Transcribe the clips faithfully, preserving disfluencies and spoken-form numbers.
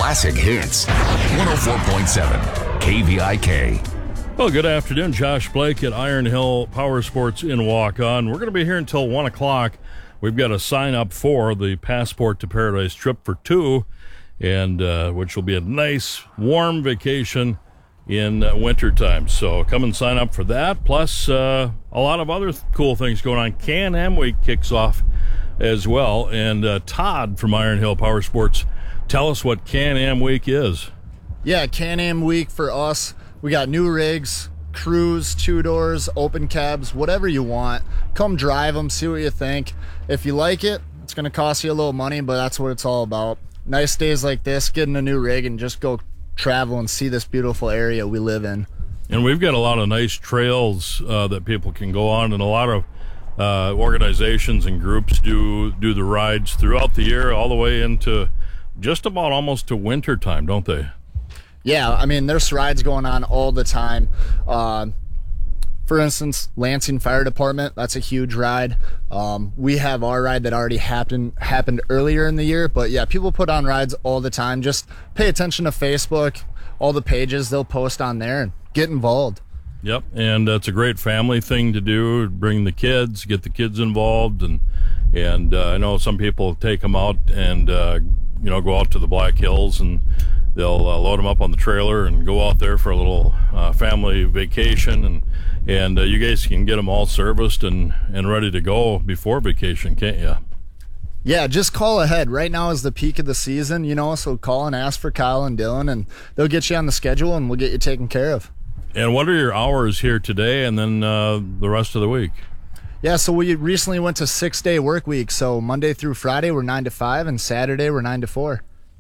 classic hits. one oh four point seven K V I K. Well, good afternoon. Josh Blake at Iron Hill Power Sports in Waukon. We're going to be here until one o'clock. We've got to sign up for the Passport to Paradise trip for two, and uh, which will be a nice, warm vacation in uh, wintertime. So come and sign up for that. Plus, uh, a lot of other th- cool things going on. Can-Am Week kicks off as well. And uh, Todd from Iron Hill Power Sports, tell us what Can-Am Week is. Yeah, Can-Am Week for us. We got new rigs, cruise, two doors, open cabs, whatever you want. Come drive them, see what you think. If you like it, it's going to cost you a little money, but that's what it's all about. Nice days like this, get in a new rig and just go travel and see this beautiful area we live in. And we've got a lot of nice trails uh, that people can go on, and a lot of uh, organizations and groups do do the rides throughout the year, all the way into just about almost to winter time, don't they? Yeah, I mean, there's rides going on all the time. Uh, for instance, Lansing Fire Department, that's a huge ride. Um, we have our ride that already happened happened earlier in the year. But yeah, people put on rides all the time. Just pay attention to Facebook, all the pages they'll post on there, and get involved. Yep, and it's a great family thing to do. Bring the kids, get the kids involved, and and uh, I know some people take them out and uh, you know go out to the Black Hills, and they'll uh, load them up on the trailer and go out there for a little uh, family vacation, and and uh, you guys can get them all serviced and and ready to go before vacation, can't you? Yeah, just call ahead. Right now is the peak of the season, you know, so call and ask for Kyle and Dylan, and they'll get you on the schedule, and we'll get you taken care of. And what are your hours here today and then uh, the rest of the week? Yeah, so we recently went to six-day work week. So Monday through Friday, we're nine to five, and Saturday, we're nine to four.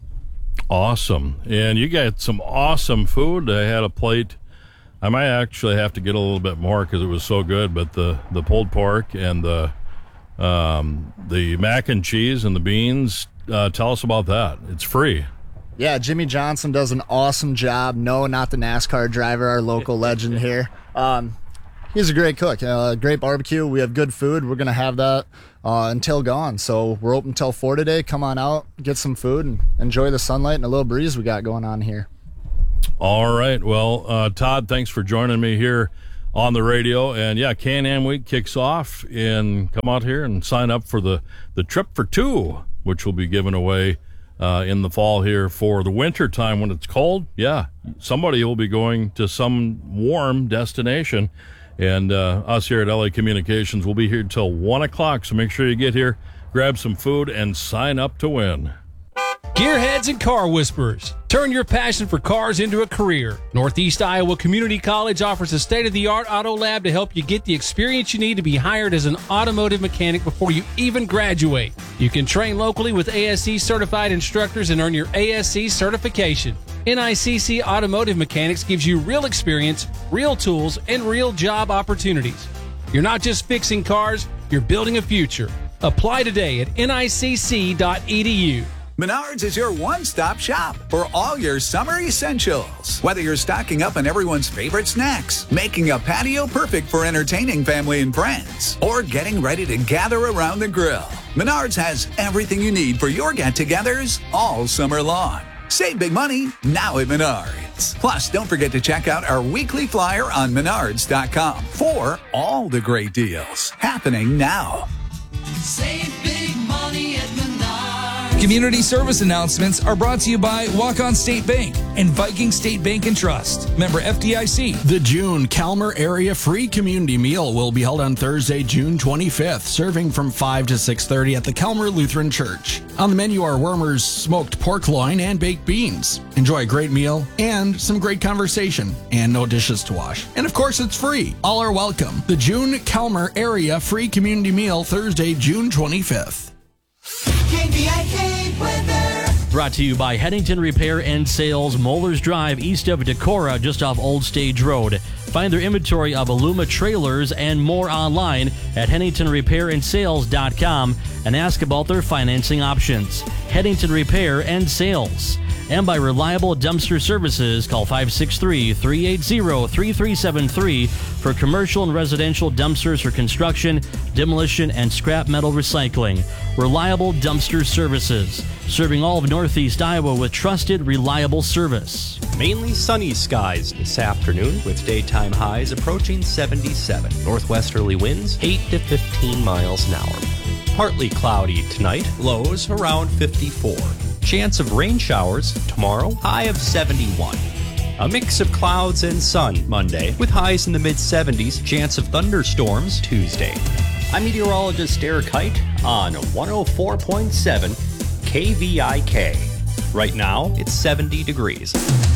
Awesome. And you got some awesome food. I had a plate. I might actually have to get a little bit more because it was so good, but the, the pulled pork and the um, the mac and cheese and the beans, uh, tell us about that. It's free. Yeah, Jimmy Johnson does an awesome job. No, not the NASCAR driver, our local legend here. Um, he's a great cook, uh, great barbecue. We have good food. We're going to have that uh, until gone. So we're open until four today. Come on out, get some food, and enjoy the sunlight and a little breeze we got going on here. All right. Well, uh, Todd, thanks for joining me here on the radio. And, yeah, Can-Am Week kicks off. And come out here and sign up for the, the trip for two, which will be given away Uh, in the fall here for the winter time when it's cold. Yeah, somebody will be going to some warm destination, and uh, us here at L A Communications will be here till one o'clock, so make sure you get here, grab some food, and sign up to win. Gearheads and car whisperers, turn your passion for cars into a career. Northeast Iowa Community College offers a state-of-the-art auto lab to help you get the experience you need to be hired as an automotive mechanic before you even graduate. You can train locally with A S C certified instructors and earn your A S C certification. N I C C Automotive Mechanics gives you real experience, real tools, and real job opportunities. You're not just fixing cars, you're building a future. Apply today at N I C C dot E D U. Menards is your one-stop shop for all your summer essentials. Whether you're stocking up on everyone's favorite snacks, making a patio perfect for entertaining family and friends, or getting ready to gather around the grill, Menards has everything you need for your get-togethers all summer long. Save big money now at Menards. Plus, don't forget to check out our weekly flyer on menards dot com for all the great deals happening now. Save big money at Menards. Community service announcements are brought to you by Waukon State Bank and Viking State Bank and Trust. Member F D I C. The June Calmer Area Free Community Meal will be held on Thursday, June twenty-fifth, serving from five to six thirty at the Calmer Lutheran Church. On the menu are Wormer's smoked pork loin and baked beans. Enjoy a great meal and some great conversation, and no dishes to wash. And of course, it's free. All are welcome. The June Calmer Area Free Community Meal, Thursday, June twenty-fifth. K V I K weather. Brought to you by Hennington Repair and Sales, Mollers Drive, east of Decorah, just off Old Stage Road. Find their inventory of Aluma trailers and more online at Hennington Repair and Sales dot com and ask about their financing options. Hennington Repair and Sales. and by Reliable Dumpster Services. Call five six three, three eight zero, three three seven three for commercial and residential dumpsters for construction, demolition, and scrap metal recycling. Reliable Dumpster Services, serving all of Northeast Iowa with trusted, reliable service. Mainly sunny skies this afternoon with daytime highs approaching seventy-seven. Northwesterly winds eight to fifteen miles an hour. Partly cloudy tonight, lows around fifty-four. Chance of rain showers tomorrow, high of seventy-one. A mix of clouds and sun Monday with highs in the mid seventies. Chance of thunderstorms Tuesday. I'm meteorologist Eric Height on one oh four point seven K V I K. Right now, it's seventy degrees.